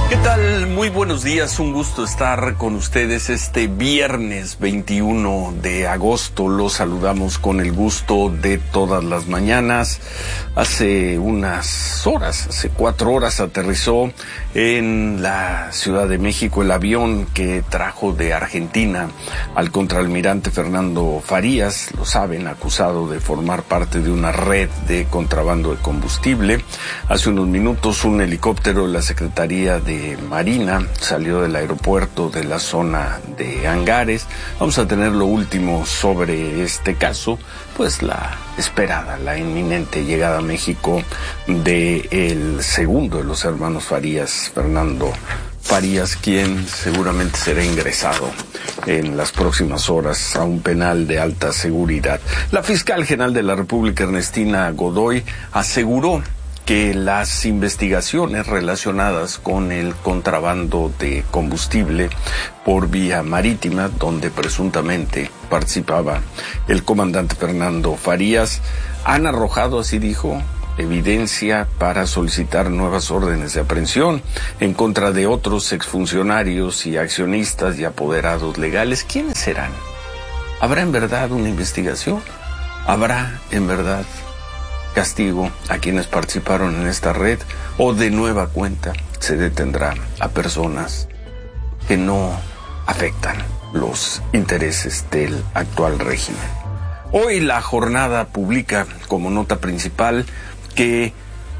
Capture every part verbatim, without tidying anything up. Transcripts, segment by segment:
¿Qué tal? Muy buenos días, un gusto estar con ustedes este viernes veintiuno de agosto. Los saludamos con el gusto de todas las mañanas. Hace unas horas, hace cuatro horas aterrizó en la Ciudad de México el avión que trajo de Argentina al contraalmirante Fernando Farías, lo saben, acusado de formar parte de una red de contrabando de combustible. Hace unos minutos un helicóptero de la Secretaría de Marina salió del aeropuerto de la zona de Hangares. Vamos a tener lo último sobre este caso, pues la esperada, la inminente llegada a México de el segundo de los hermanos Farías, Fernando Farías, quien seguramente será ingresado en las próximas horas a un penal de alta seguridad. La fiscal general de la República, Ernestina Godoy, aseguró que las investigaciones relacionadas con el contrabando de combustible por vía marítima, donde presuntamente participaba el comandante Fernando Farías, han arrojado, así dijo, evidencia para solicitar nuevas órdenes de aprehensión en contra de otros exfuncionarios y accionistas y apoderados legales. ¿Quiénes serán? ¿Habrá en verdad una investigación? ¿Habrá en verdad castigo a quienes participaron en esta red, o de nueva cuenta se detendrá a personas que no afectan los intereses del actual régimen? Hoy La Jornada publica como nota principal que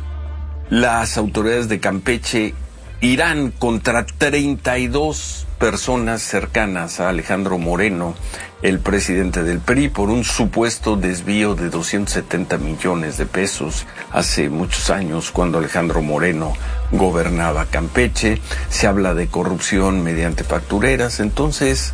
las autoridades de Campeche irán contra treinta y dos personas cercanas a Alejandro Moreno, el presidente del P R I, por un supuesto desvío de doscientos setenta millones de pesos hace muchos años, cuando Alejandro Moreno gobernaba Campeche. Se habla de corrupción mediante factureras. Entonces,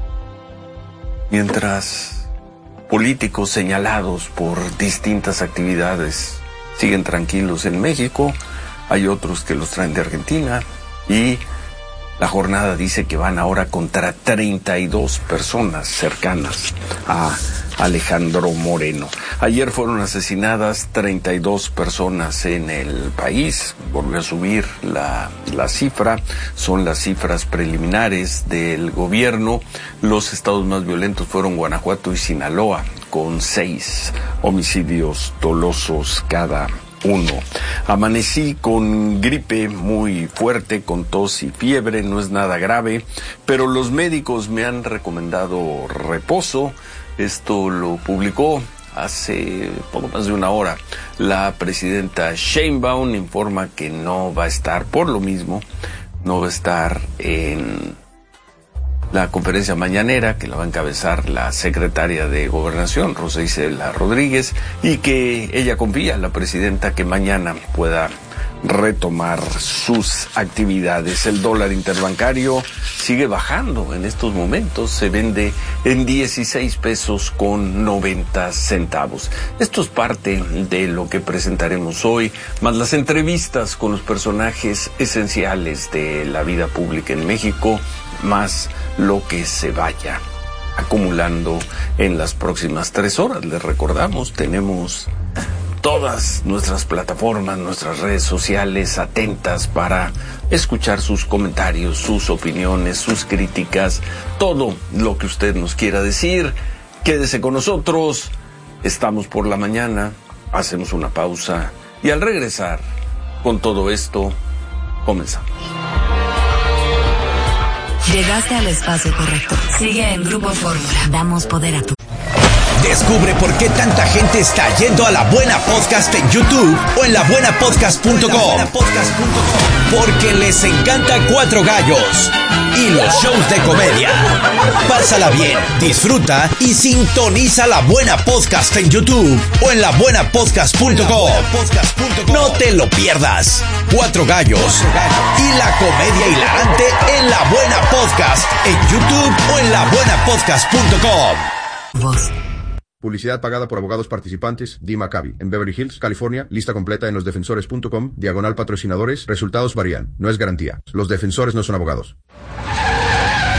mientras políticos señalados por distintas actividades siguen tranquilos en México, hay otros que los traen de Argentina, y La Jornada dice que van ahora contra treinta y dos personas cercanas a Alejandro Moreno. Ayer fueron asesinadas treinta y dos personas en el país. Volvió a subir la, la cifra. Son las cifras preliminares del gobierno. Los estados más violentos fueron Guanajuato y Sinaloa, con seis homicidios dolosos cada uno. Amanecí con gripe muy fuerte, con tos y fiebre. No es nada grave, pero los médicos me han recomendado reposo. Esto lo publicó hace poco más de una hora la presidenta Sheinbaum. Informa que no va a estar, por lo mismo, no va a estar en la conferencia mañanera que la va a encabezar la secretaria de Gobernación, Rosa Isela Rodríguez, y que ella confía, la presidenta, que mañana pueda retomar sus actividades. El dólar interbancario sigue bajando en estos momentos, se vende en dieciséis pesos con noventa centavos. Esto es parte de lo que presentaremos hoy, más las entrevistas con los personajes esenciales de la vida pública en México, más lo que se vaya acumulando en las próximas tres horas. Les recordamos, tenemos todas nuestras plataformas, nuestras redes sociales atentas para escuchar sus comentarios, sus opiniones, sus críticas, todo lo que usted nos quiera decir. Quédese con nosotros, estamos por la mañana, hacemos una pausa y al regresar con todo esto, comenzamos. Llegaste al espacio correcto. Sigue en Grupo Fórmula. Damos poder a tu... Descubre por qué tanta gente está yendo a La Buena Podcast en YouTube o en la buena podcast punto com. Porque les encanta Cuatro Gallos y los shows de comedia. Pásala bien, disfruta y sintoniza La Buena Podcast en YouTube o en la buena podcast punto com. No te lo pierdas. Cuatro Gallos y la comedia hilarante en La Buena Podcast en YouTube o en la buena podcast punto com. Voz. Publicidad pagada por abogados participantes. Dee Maccabi. En Beverly Hills, California. Lista completa en los defensores punto com. Diagonal patrocinadores. Resultados varían. No es garantía. Los defensores no son abogados.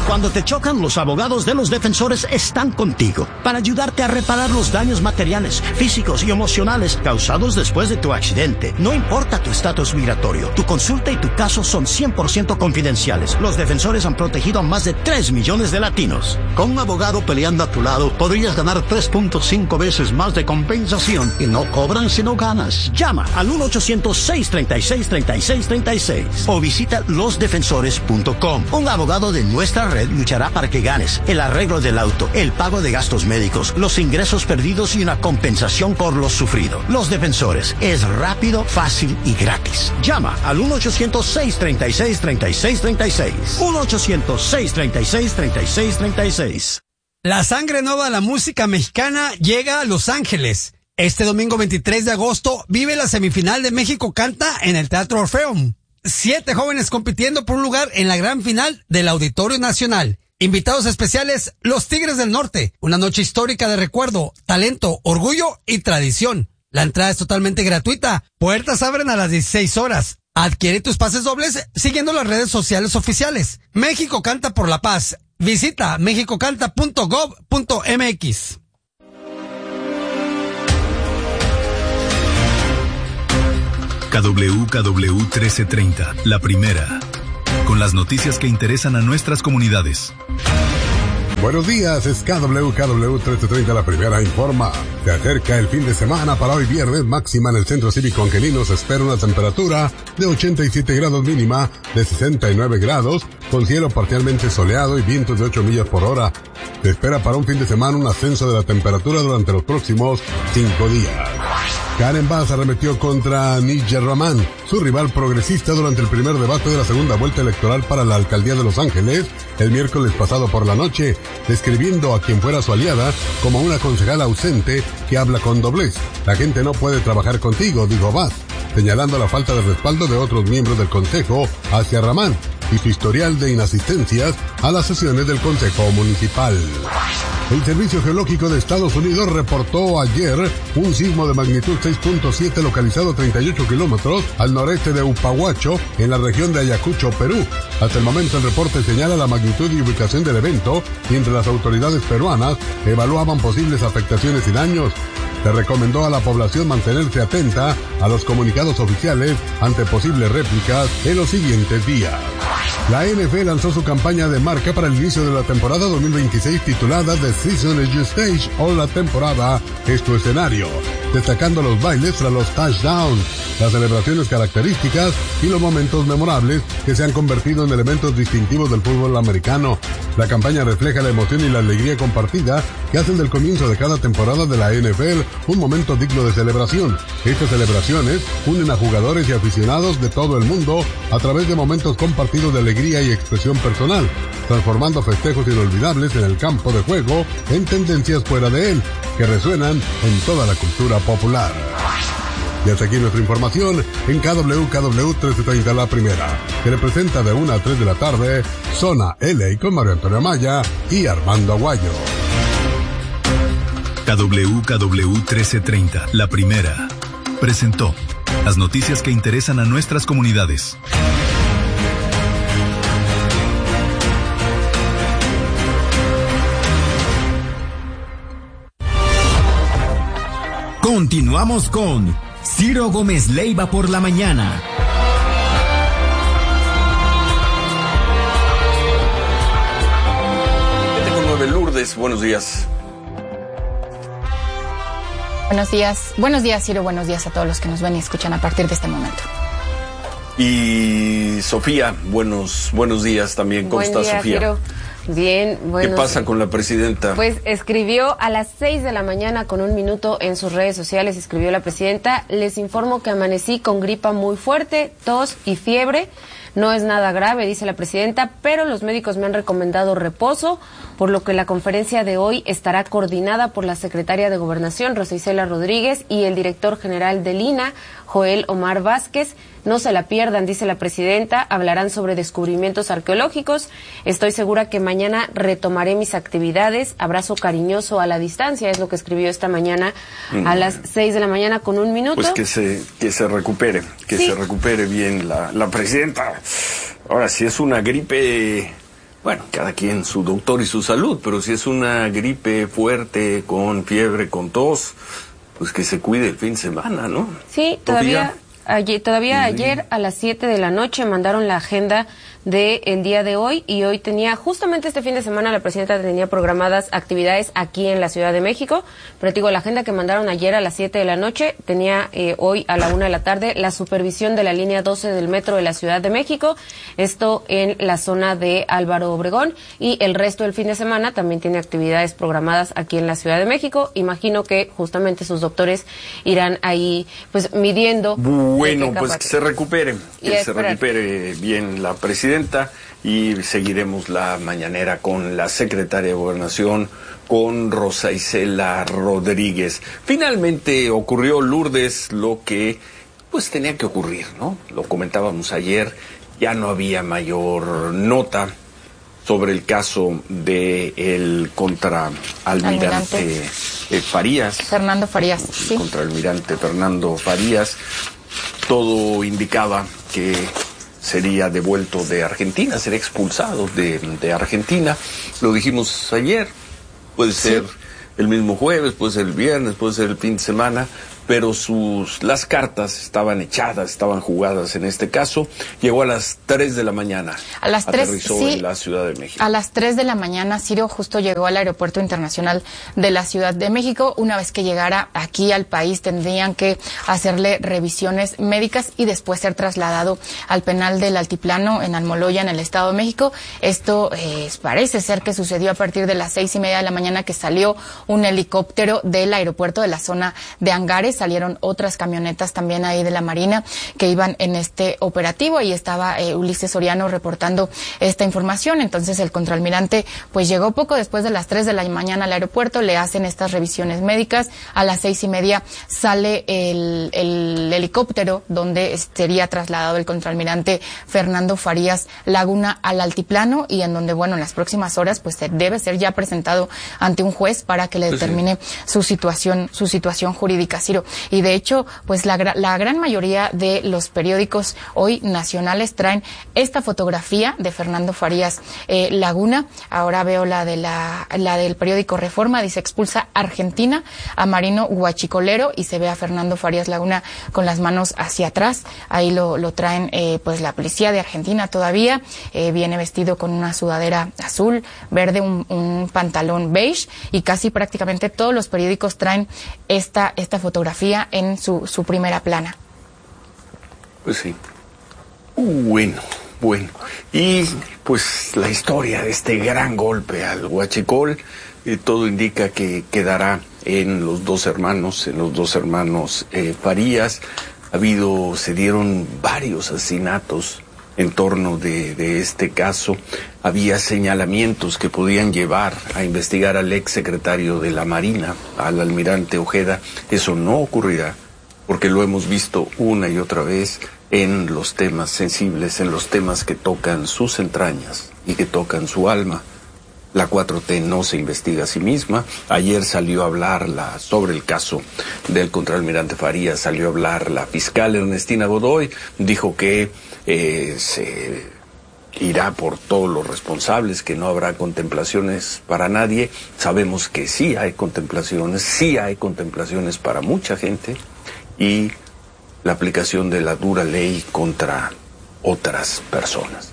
Cuando te chocan, los abogados de los defensores están contigo para ayudarte a reparar los daños materiales, físicos y emocionales causados después de tu accidente. No importa tu estatus migratorio, tu consulta y tu caso son cien por ciento confidenciales. Los defensores han protegido a más de tres millones de latinos. Con un abogado peleando a tu lado, podrías ganar tres punto cinco veces más de compensación y no cobran si no ganas. Llama al uno ochocientos, seiscientos treinta y seis, treinta y seis treinta y seis o visita los defensores punto com. Un abogado de nuestra red luchará para que ganes el arreglo del auto, el pago de gastos médicos, los ingresos perdidos y una compensación por lo sufrido. Los Defensores es rápido, fácil y gratis. Llama al uno ochocientos, seiscientos treinta y seis, treinta y seis treinta y seis. uno ochocientos, seiscientos treinta y seis, treinta y seis treinta y seis. La sangre nueva de la música mexicana llega a Los Ángeles. Este domingo veintitrés de agosto vive la semifinal de México Canta en el Teatro Orfeón. Siete jóvenes compitiendo por un lugar en la gran final del Auditorio Nacional. Invitados especiales, los Tigres del Norte. Una noche histórica de recuerdo, talento, orgullo y tradición. La entrada es totalmente gratuita. Puertas abren a las dieciséis horas. Adquiere tus pases dobles siguiendo las redes sociales oficiales. México Canta por la Paz. Visita mexico canta punto gov punto mx. K W K W trece treinta, la primera, con las noticias que interesan a nuestras comunidades. Buenos días, es K W K W trece treinta, la primera informa. Se acerca el fin de semana. Para hoy viernes, máxima en el Centro Cívico Angelino se espera una temperatura de ochenta y siete grados, mínima de sesenta y nueve grados, con cielo parcialmente soleado y vientos de ocho millas por hora. Se espera para un fin de semana un ascenso de la temperatura durante los próximos cinco días. Karen Bass arremetió contra Nigel Rahman, su rival progresista, durante el primer debate de la segunda vuelta electoral para la alcaldía de Los Ángeles el miércoles pasado por la noche, describiendo a quien fuera su aliada como una concejala ausente que habla con doblez. La gente no puede trabajar contigo, dijo Bass, señalando la falta de respaldo de otros miembros del consejo hacia Rahman y su historial de inasistencias a las sesiones del consejo municipal. El Servicio Geológico de Estados Unidos reportó ayer un sismo de magnitud seis punto siete localizado a treinta y ocho kilómetros al noreste de Upahuacho, en la región de Ayacucho, Perú. Hasta el momento el reporte señala la magnitud y ubicación del evento, mientras las autoridades peruanas evaluaban posibles afectaciones y daños. Se recomendó a la población mantenerse atenta a los comunicados oficiales ante posibles réplicas en los siguientes días. La N F L lanzó su campaña de marca para el inicio de la temporada dos mil veintiséis titulada The Season is Your Stage, o la temporada es tu escenario, destacando los bailes tras los touchdowns, las celebraciones características y los momentos memorables que se han convertido en elementos distintivos del fútbol americano. La campaña refleja la emoción y la alegría compartida que hacen del comienzo de cada temporada de la N F L un momento digno de celebración. Estas celebraciones unen a jugadores y aficionados de todo el mundo a través de momentos compartidos de alegría y expresión personal, transformando festejos inolvidables en el campo de juego en tendencias fuera de él, que resuenan en toda la cultura popular. Y hasta aquí nuestra información en K W K W trece treinta, la primera, que representa de una a tres de la tarde, Zona L A con Mario Antonio Amaya y Armando Aguayo. K W K W trece treinta, la primera, presentó las noticias que interesan a nuestras comunidades. Continuamos con Ciro Gómez Leiva por la mañana. siete con nueve, Lourdes, buenos días. Buenos días, buenos días Ciro, buenos días a todos los que nos ven y escuchan a partir de este momento. Y Sofía, buenos buenos días también. ¿Cómo Buen estás, día, Sofía? Ciro. Bien, bueno. ¿Qué pasa con la presidenta? Pues escribió a las seis de la mañana con un minuto en sus redes sociales, escribió la presidenta: les informo que amanecí con gripa muy fuerte, tos y fiebre. No es nada grave, dice la presidenta, pero los médicos me han recomendado reposo, por lo que la conferencia de hoy estará coordinada por la secretaria de Gobernación, Rosa Isela Rodríguez, y el director general del I N A, Joel Omar Vázquez. No se la pierdan, dice la presidenta, hablarán sobre descubrimientos arqueológicos. Estoy segura que mañana retomaré mis actividades. Abrazo cariñoso a la distancia, es lo que escribió esta mañana mm. a las seis de la mañana con un minuto. Pues que se, que se recupere, que sí. se recupere bien la, la presidenta. Ahora, si es una gripe Bueno, cada quien su doctor y su salud, pero si es una gripe fuerte, con fiebre, con tos, pues que se cuide el fin de semana, ¿no? Sí, todavía, ayer, todavía sí. ayer a las siete de la noche mandaron la agenda del día de hoy, y hoy tenía, justamente este fin de semana, la presidenta tenía programadas actividades aquí en la Ciudad de México, pero digo, la agenda que mandaron ayer a las siete de la noche tenía eh, hoy a la una de la tarde la supervisión de la línea doce del metro de la Ciudad de México, esto en la zona de Álvaro Obregón, y el resto del fin de semana también tiene actividades programadas aquí en la Ciudad de México. Imagino que justamente sus doctores irán ahí pues midiendo. Bueno, pues que se recupere, que se recupere bien la presidenta. Y seguiremos la mañanera con la secretaria de Gobernación, con Rosa Isela Rodríguez. Finalmente ocurrió, Lourdes, lo que pues tenía que ocurrir, ¿no? Lo comentábamos ayer, ya no había mayor nota sobre el caso de el contraalmirante eh, Farías. Fernando Farías, sí. Contraalmirante Fernando Farías. Todo indicaba que sería devuelto de Argentina, sería expulsado de, de Argentina. Lo dijimos ayer, puede ser sí. el mismo jueves, puede ser el viernes, puede ser el fin de semana, pero sus las cartas estaban echadas, estaban jugadas en este caso. Llegó a las tres de la mañana. A las tres, aterrizó sí, en la Ciudad de México. A las tres de la mañana, Ciro justo llegó al Aeropuerto Internacional de la Ciudad de México. Una vez que llegara aquí al país, tendrían que hacerle revisiones médicas y después ser trasladado al penal del Altiplano en Almoloya, en el Estado de México. Esto eh, parece ser que sucedió a partir de las seis y media de la mañana, que salió un helicóptero del aeropuerto de la zona de Angares. Salieron otras camionetas también ahí de la Marina que iban en este operativo. Ahí estaba eh, Ulises Soriano reportando esta información. Entonces el contraalmirante pues llegó poco después de las tres de la mañana al aeropuerto, le hacen estas revisiones médicas. A las seis y media sale el, el helicóptero donde sería trasladado el contraalmirante Fernando Farías Laguna al altiplano, y en donde, bueno, en las próximas horas pues debe ser ya presentado ante un juez para que le determine sí. su situación, su situación jurídica, Ciro. Y de hecho, pues la, la gran mayoría de los periódicos hoy nacionales traen esta fotografía de Fernando Farías eh, Laguna. Ahora veo la de la, la del periódico Reforma, dice: expulsa Argentina a marino guachicolero, y se ve a Fernando Farías Laguna con las manos hacia atrás. Ahí lo, lo traen eh, pues la policía de Argentina todavía. Eh, viene vestido con una sudadera azul, verde, un, un pantalón beige, y casi prácticamente todos los periódicos traen esta, esta fotografía en su, su primera plana. Pues sí. Bueno, bueno. Y pues la historia de este gran golpe al huachicol, eh, todo indica que quedará en los dos hermanos, en los dos hermanos eh, Farías. Ha habido, se dieron varios asesinatos en torno de, de este caso. Había señalamientos que podían llevar a investigar al ex secretario de la Marina, al almirante Ojeda. Eso no ocurrirá, porque lo hemos visto una y otra vez en los temas sensibles, en los temas que tocan sus entrañas y que tocan su alma. La cuatro T no se investiga a sí misma. Ayer salió a hablar la, sobre el caso del contraalmirante Farías, salió a hablar la fiscal Ernestina Godoy, dijo que eh, se irá por todos los responsables, que no habrá contemplaciones para nadie. Sabemos que sí hay contemplaciones, sí hay contemplaciones para mucha gente, y la aplicación de la dura ley contra otras personas.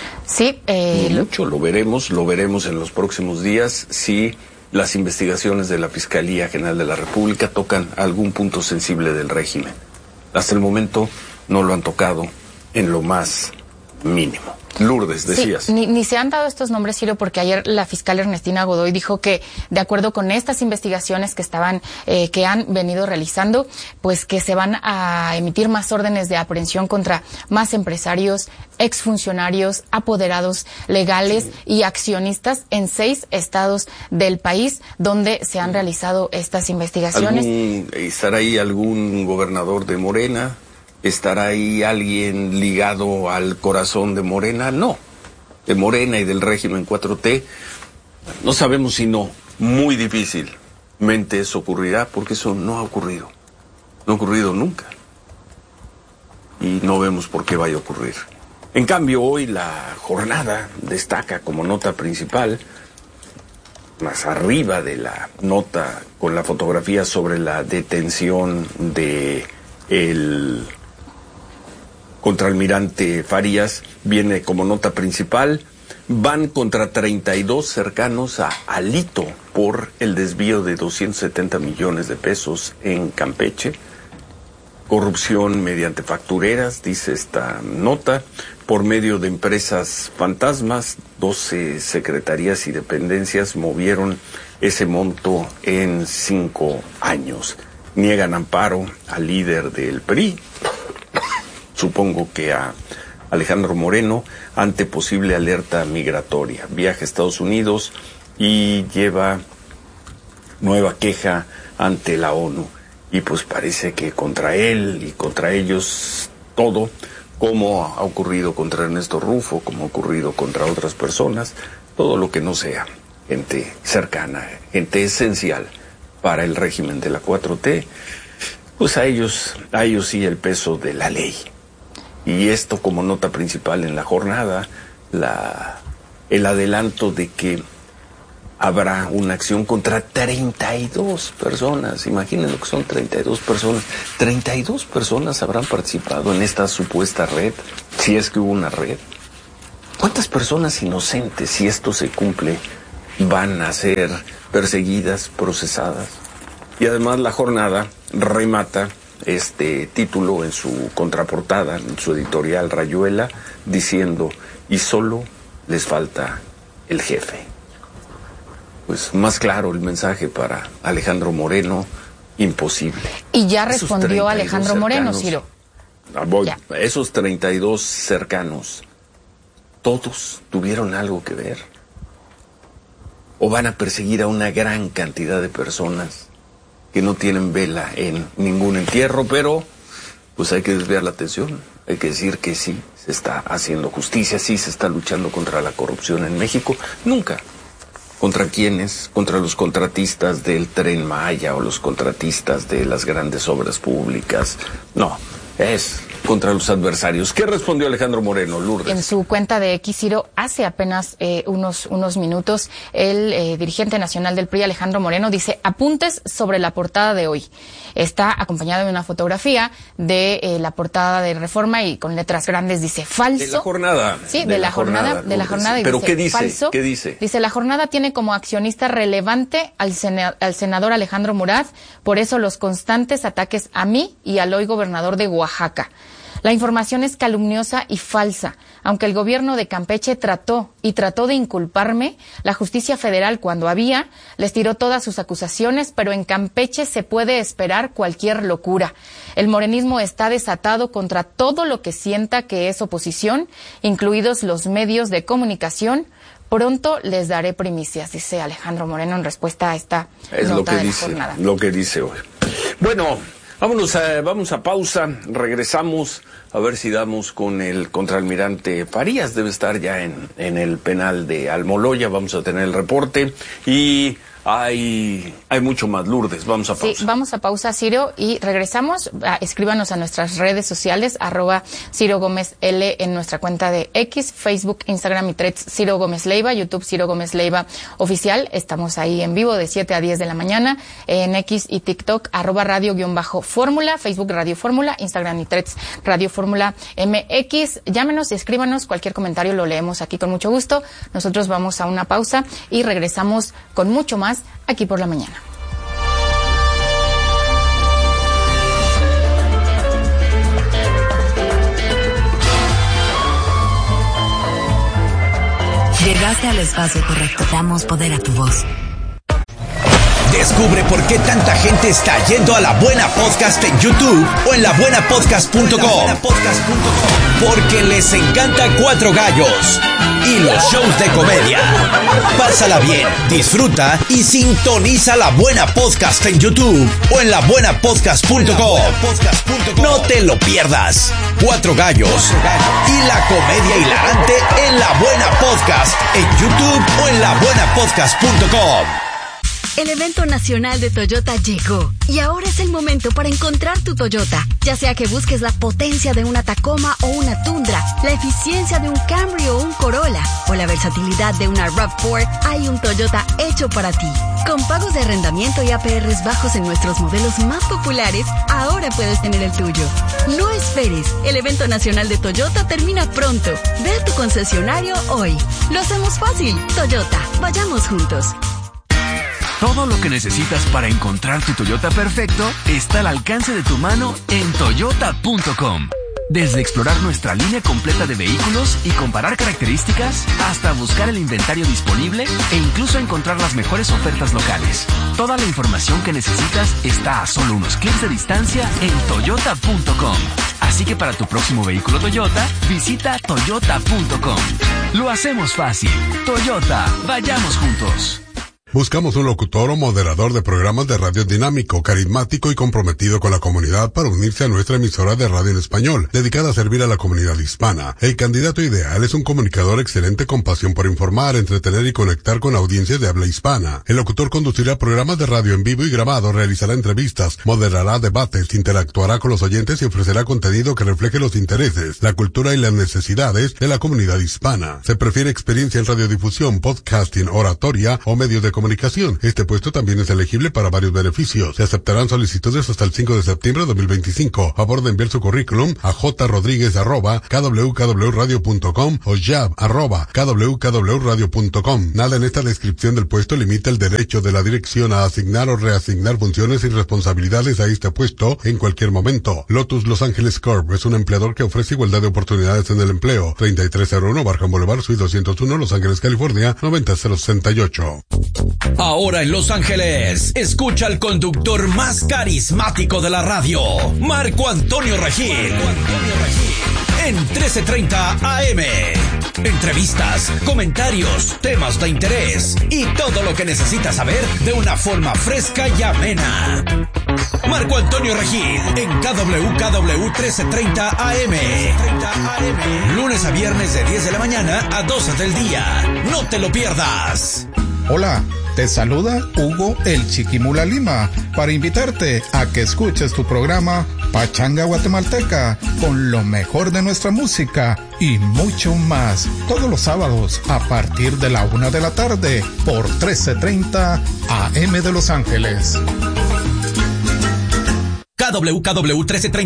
Sí, eh, mucho lo veremos, lo veremos en los próximos días si las investigaciones de la Fiscalía General de la República tocan algún punto sensible del régimen. Hasta el momento no lo han tocado en lo más mínimo. Lourdes, decías. Sí, ni, ni se han dado estos nombres, Ciro, porque ayer la fiscal Ernestina Godoy dijo que, de acuerdo con estas investigaciones que estaban, eh, que han venido realizando, pues que se van a emitir más órdenes de aprehensión contra más empresarios, exfuncionarios, apoderados legales sí. y accionistas en seis estados del país donde se han realizado estas investigaciones. ¿Algún, ¿Estará ahí algún gobernador de Morena? ¿Estará ahí alguien ligado al corazón de Morena? No. De Morena y del régimen cuatro T, no sabemos si no. Muy difícilmente eso ocurrirá, porque eso no ha ocurrido. No ha ocurrido nunca. Y no vemos por qué vaya a ocurrir. En cambio, hoy la jornada destaca como nota principal, más arriba de la nota con la fotografía sobre la detención de el contraalmirante Farías, viene como nota principal: van contra treinta y dos cercanos a Alito por el desvío de doscientos setenta millones de pesos en Campeche. Corrupción mediante factureras, dice esta nota, por medio de empresas fantasmas. doce secretarías y dependencias movieron ese monto en cinco años. Niegan amparo al líder del P R I, supongo que a Alejandro Moreno, ante posible alerta migratoria. Viaja a Estados Unidos y lleva nueva queja ante la ONU. Y pues parece que contra él y contra ellos todo, como ha ocurrido contra Ernesto Rufo, como ha ocurrido contra otras personas, todo lo que no sea gente cercana, gente esencial para el régimen de la cuatro T, pues a ellos, a ellos sí el peso de la ley. Y esto como nota principal en la jornada, la, el adelanto de que habrá una acción contra treinta y dos personas. Imaginen lo que son treinta y dos personas. treinta y dos personas habrán participado en esta supuesta red, si es que hubo una red. ¿Cuántas personas inocentes, si esto se cumple, van a ser perseguidas, procesadas? Y además la jornada remata este título en su contraportada, en su editorial Rayuela, diciendo: y solo les falta el jefe. Pues más claro el mensaje para Alejandro Moreno, imposible. Y ya respondió Alejandro Moreno, Ciro. Voy, esos treinta y dos cercanos, ¿todos tuvieron algo que ver? ¿O van a perseguir a una gran cantidad de personas que no tienen vela en ningún entierro? Pero pues hay que desviar la atención, hay que decir que sí se está haciendo justicia, sí se está luchando contra la corrupción en México. Nunca. ¿Contra quiénes? Contra los contratistas del Tren Maya o los contratistas de las grandes obras públicas. No, es contra los adversarios. ¿Qué respondió Alejandro Moreno, Lourdes? En su cuenta de X, Ciro, hace apenas eh, unos, unos minutos, el eh, dirigente nacional del P R I, Alejandro Moreno, dice: apuntes sobre la portada de hoy. Está acompañado de una fotografía de eh, la portada de Reforma y con letras grandes dice falso. De la jornada. Sí, de, de la, la jornada, jornada de la jornada. Y ¿Pero dice, qué dice? Falso. ¿Qué dice? Dice: la jornada tiene como accionista relevante al, sena, al senador Alejandro Murat, por eso los constantes ataques a mí y al hoy gobernador de Oaxaca. La información es calumniosa y falsa. Aunque el gobierno de Campeche trató y trató de inculparme, la justicia federal, cuando había, les tiró todas sus acusaciones, pero en Campeche se puede esperar cualquier locura. El morenismo está desatado contra todo lo que sienta que es oposición, incluidos los medios de comunicación. Pronto les daré primicias, dice Alejandro Moreno en respuesta a esta es nota lo que de dice, la jornada. Lo que dice hoy. Bueno, vámonos a, vamos a pausa, regresamos a ver si damos con el contraalmirante Farías. Debe estar ya en, en el penal de Almoloya, vamos a tener el reporte y hay, hay mucho más, Lourdes. Vamos a pausa. Sí, vamos a pausa, Ciro, y regresamos. Ah, escríbanos a nuestras redes sociales, arroba Ciro Gómez L en nuestra cuenta de X, Facebook, Instagram y Threads, Ciro Gómez Leiva, YouTube, Ciro Gómez Leiva Oficial. Estamos ahí en vivo de siete a diez de la mañana, en X y TikTok, arroba radio-fórmula, Facebook Radio Fórmula, Instagram y Threads Radio Fórmula M X. Llámenos y escríbanos, cualquier comentario lo leemos aquí con mucho gusto. Nosotros vamos a una pausa y regresamos con mucho más aquí por la mañana. Llegaste al espacio correcto. Damos poder a tu voz. Descubre por qué tanta gente está yendo a La Buena Podcast en YouTube o en la buena podcast punto com. Porque les encanta Cuatro Gallos y los shows de comedia. Pásala bien, disfruta y sintoniza La Buena Podcast en YouTube o en la buena podcast punto com. No te lo pierdas. Cuatro Gallos y la comedia hilarante en La Buena Podcast en YouTube o en la buena podcast punto com. El evento nacional de Toyota llegó y ahora es el momento para encontrar tu Toyota. Ya sea que busques la potencia de una Tacoma o una Tundra, la eficiencia de un Camry o un Corolla o la versatilidad de una RAV cuatro, hay un Toyota hecho para ti. Con pagos de arrendamiento y A P Rs bajos en nuestros modelos más populares, ahora puedes tener el tuyo. No esperes, el evento nacional de Toyota termina pronto. Ve a tu concesionario hoy. Lo hacemos fácil. Toyota, vayamos juntos. Todo lo que necesitas para encontrar tu Toyota perfecto está al alcance de tu mano en toyota punto com. Desde explorar nuestra línea completa de vehículos y comparar características, hasta buscar el inventario disponible e incluso encontrar las mejores ofertas locales. Toda la información que necesitas está a solo unos clics de distancia en toyota punto com. Así que para tu próximo vehículo Toyota, visita toyota punto com. Lo hacemos fácil. Toyota, vayamos juntos. Buscamos un locutor o moderador de programas de radio dinámico, carismático y comprometido con la comunidad para unirse a nuestra emisora de radio en español, dedicada a servir a la comunidad hispana. El candidato ideal es un comunicador excelente con pasión por informar, entretener y conectar con audiencias de habla hispana. El locutor conducirá programas de radio en vivo y grabado, realizará entrevistas, moderará debates, interactuará con los oyentes y ofrecerá contenido que refleje los intereses, la cultura y las necesidades de la comunidad hispana. Se prefiere experiencia en radiodifusión, podcasting, oratoria o medios de comunicación. Comunicación. Este puesto también es elegible para varios beneficios. Se aceptarán solicitudes hasta el cinco de septiembre de dos mil veinticinco. Favor de enviar su currículum a jrodriguez arroba kwkwradio punto com o jab arroba kwkwradio punto com. Nada en esta descripción del puesto limita el derecho de la dirección a asignar o reasignar funciones y responsabilidades a este puesto en cualquier momento. Lotus Los Ángeles Corp es un empleador que ofrece igualdad de oportunidades en el empleo. treinta y tres cero uno Barham Boulevard, Suite doscientos uno, Los Ángeles, California, noventa cero sesenta y ocho. Ahora en Los Ángeles, escucha al conductor más carismático de la radio, Marco Antonio Regil. Marco Antonio Regil. En trece treinta A M. Entrevistas, comentarios, temas de interés y todo lo que necesitas saber de una forma fresca y amena. Marco Antonio Regil en K W K W trece treinta A M. Lunes a viernes de diez de la mañana a doce del día. No te lo pierdas. Hola, te saluda Hugo el Chiquimula Lima para invitarte a que escuches tu programa Pachanga Guatemalteca con lo mejor de nuestra música y mucho más todos los sábados a partir de la una de la tarde por trece treinta A M de Los Ángeles. K W K W trece treinta